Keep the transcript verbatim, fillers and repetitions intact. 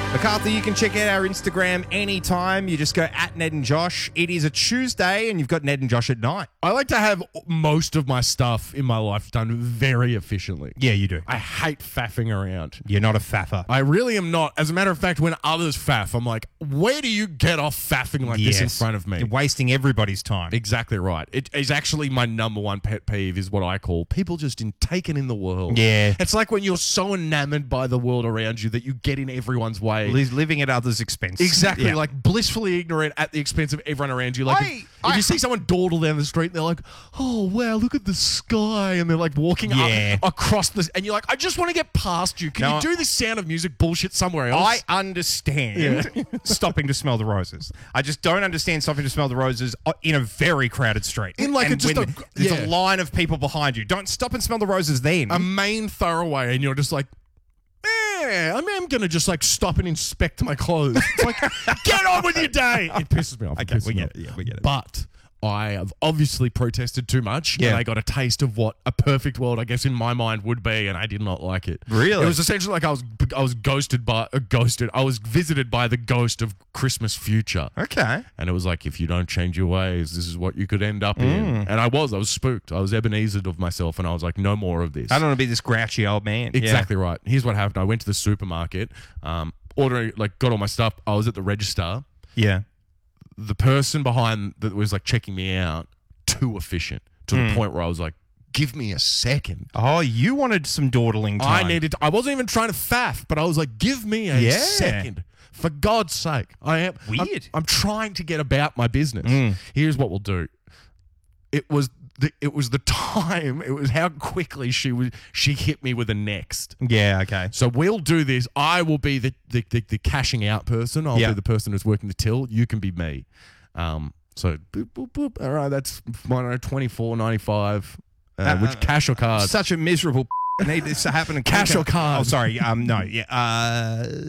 MacArthur, you can check out our Instagram anytime. You just go at Ned and Josh. It is a Tuesday, and you've got Ned and Josh at night. I like to have most of my stuff in my life done very efficiently. Yeah, you do. I hate faffing around. You're not a faffer. I really am not. As a matter of fact, when others faff, I'm like, where do you get off faffing like Yes. this in front of me? You're wasting everybody's time. Exactly right. It is actually my number one pet peeve is what I call people just in taken in the world. Yeah. It's like when you're so enamored by the world around you that you get in everyone's way. Li- Living at others' expense. Exactly, Yeah. like blissfully ignorant at the expense of everyone around you. Like I- if, if I- you see someone dawdle down the street, and they're like, "Oh wow, look at the sky," and they're like walking Yeah. up across this, and you're like, "I just want to get past you. Can No, you do this Sound of Music bullshit somewhere else?" I understand stopping to smell the roses. I just don't understand stopping to smell the roses in a very crowded street. In like And a- just when a- there's yeah. a line of people behind you. Don't stop and smell the roses then. a main thoroughway, and you're just like, eh, I mean, I'm going to just like stop and inspect my clothes. It's like, get on with your day. It pisses me off. It Okay, pisses we me get off. it. Yeah, we get it. But I have obviously protested too much, Yeah. and I got a taste of what a perfect world, I guess, in my mind would be, and I did not like it. Really? It was essentially like I was I was ghosted by uh, ghosted. I was visited by the ghost of Christmas future. Okay. And it was like, if you don't change your ways, this is what you could end up Mm. in. And I was, I was spooked. I was Ebenezer of myself, and I was like, no more of this. I don't want to be this grouchy old man. Exactly right. Here's what happened. I went to the supermarket, um, ordering, like, got all my stuff. I was at the register. Yeah. The person behind that was like checking me out, too efficient to Hmm. the point where I was like, give me a second. Oh, you wanted some dawdling time. I needed. To, I wasn't even trying to faff, but I was like, give me a Yeah. second. For God's sake, I am I'm- Weird. I'm, trying to get about my business. Mm. Here's what we'll do. It was the it was the time. It was how quickly she was. She hit me with a next. Yeah, okay. So we'll do this. I will be the the, the, the cashing out person. I'll Yeah. be the person who's working the till. You can be me. Um. So boop boop boop. All right, that's I don't know twenty-four ninety-five. Uh, Uh, which cash or card? Such a miserable need this to happen. in Cash or card? Oh, sorry. Um, no. Yeah. Uh.